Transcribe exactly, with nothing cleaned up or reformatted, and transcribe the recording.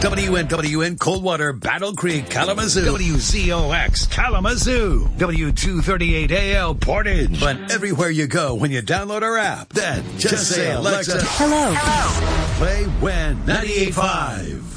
W N W N Coldwater, Battle Creek, Kalamazoo. W Z O X Kalamazoo. W two thirty-eight A L Portage. But everywhere you go when you download our app, then just, just say, Alexa, hello. Hello. Play When ninety-eight point five.